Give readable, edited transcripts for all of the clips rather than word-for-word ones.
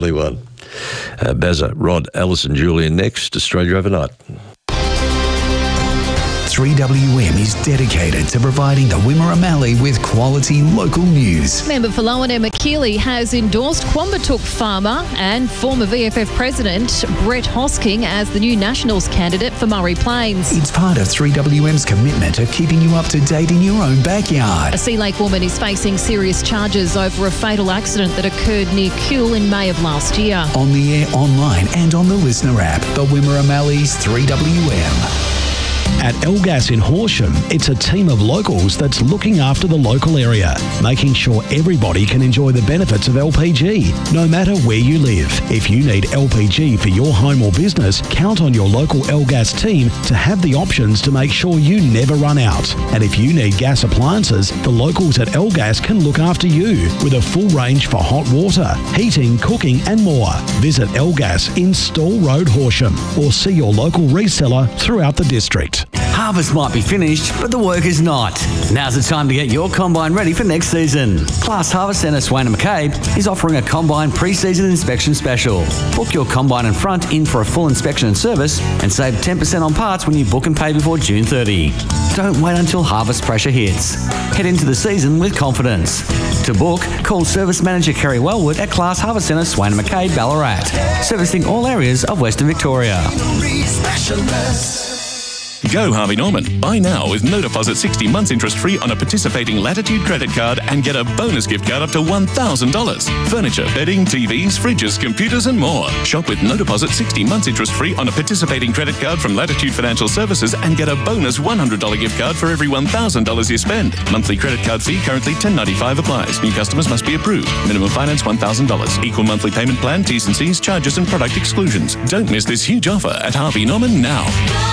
One. Bazza, Rod, Alison, Julian next. Australia Overnight. 3WM is dedicated to providing the Wimmera Mallee with quality local news. Member for Lowan Emma Keeley has endorsed Quambatook farmer and former VFF President Brett Hosking as the new Nationals candidate for Murray Plains. It's part of 3WM's commitment to keeping you up to date in your own backyard. A Sea Lake woman is facing serious charges over a fatal accident that occurred near Kuhl in May of last year. On the air, online and on the Listener app. The Wimmera Malley's 3WM. At Elgas in Horsham, it's a team of locals that's looking after the local area, making sure everybody can enjoy the benefits of LPG, no matter where you live. If you need LPG for your home or business, count on your local Elgas team to have the options to make sure you never run out. And if you need gas appliances, the locals at Elgas can look after you with a full range for hot water, heating, cooking and more. Visit Elgas in Stall Road, Horsham, or see your local reseller throughout the district. Harvest might be finished, but the work is not. Now's the time to get your combine ready for next season. Class Harvest Centre Swain and McCabe is offering a combine pre-season inspection special. Book your combine and front in for a full inspection and service and save 10% on parts when you book and pay before June 30. Don't wait until harvest pressure hits. Head into the season with confidence. To book, call Service Manager Kerry Wellwood at Class Harvest Centre Swain and McCabe, Ballarat, servicing all areas of Western Victoria. Go Harvey Norman. Buy now with no deposit 60 months interest free on a participating Latitude credit card and get a bonus gift card up to $1,000. Furniture, bedding, TVs, fridges, computers and more. Shop with no deposit 60 months interest free on a participating credit card from Latitude Financial Services and get a bonus $100 gift card for every $1,000 you spend. Monthly credit card fee currently $10.95 applies. New customers must be approved. Minimum finance $1,000. Equal monthly payment plan, T's and C's, charges and product exclusions. Don't miss this huge offer at Harvey Norman now.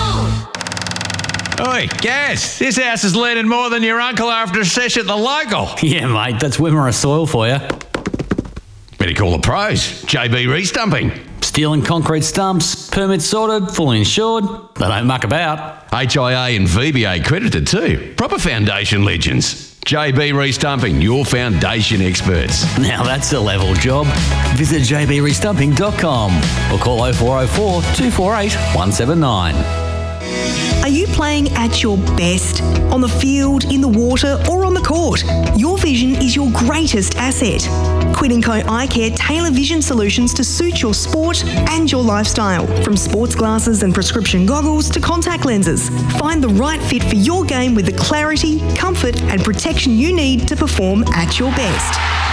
Oi, Gaz, this house is leaning more than your uncle after a sesh at the local. Yeah, mate, that's Wimmera soil for you. Better call the pros. JB Restumping. Steel and concrete stumps, permits sorted, fully insured. They don't muck about. HIA and VBA credited too. Proper foundation legends. JB Restumping, your foundation experts. Now that's a level job. Visit jbrestumping.com or call 0404 248 179. Are you playing at your best? On the field, in the water or on the court? Your vision is your greatest asset. Quinn & Co Eye Care tailor vision solutions to suit your sport and your lifestyle. From sports glasses and prescription goggles to contact lenses. Find the right fit for your game with the clarity, comfort and protection you need to perform at your best.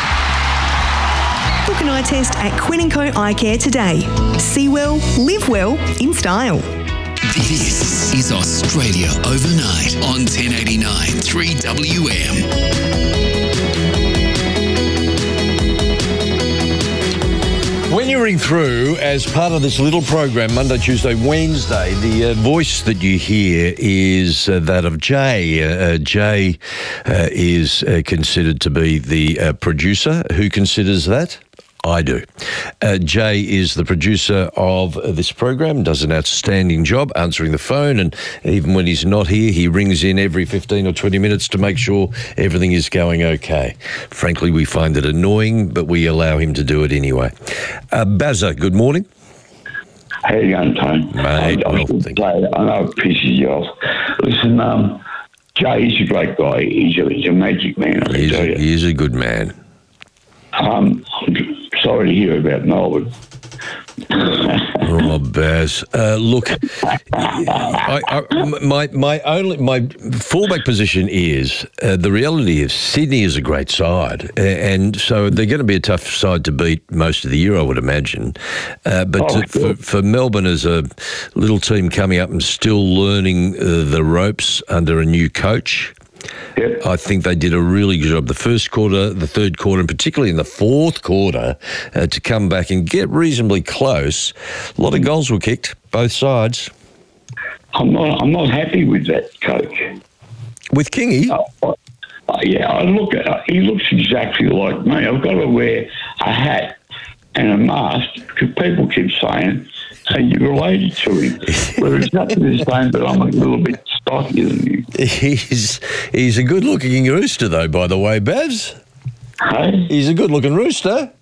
Book an eye test at Quinn & Co Eye Care today. See well, live well in style. This is Australia Overnight on 1089 3WM. When you ring through as part of this little program, Monday, Tuesday, Wednesday, the voice that you hear is that of Jay. Jay is considered to be the producer. Who considers that? I do. Jay is the producer of this program, does an outstanding job answering the phone, and even when he's not here, he rings in every 15 or 20 minutes to make sure everything is going okay. Frankly, we find it annoying, but we allow him to do it anyway. Bazza, good morning. How you going, Tony? Mate, I know it pisses you off. Listen, Jay is a great guy. He's a magic man, I can tell you. He is a good man. I'm sorry to hear about Melbourne. Oh, Baz. Look, my fallback position is the reality is Sydney is a great side, and so they're going to be a tough side to beat most of the year, I would imagine. For Melbourne as a little team coming up and still learning the ropes under a new coach, yep. I think they did a really good job the first quarter, the third quarter, and particularly in the fourth quarter to come back and get reasonably close. A lot of goals were kicked, both sides. I'm not happy with that coach. With Kingy? Yeah, he looks exactly like me. I've got to wear a hat and a mask because people keep saying, "Are you related to him?" Well, it's nothing the same, but I'm a little bit stockier than you. He's a good-looking rooster, though, by the way, Baz. Hey? He's a good-looking rooster.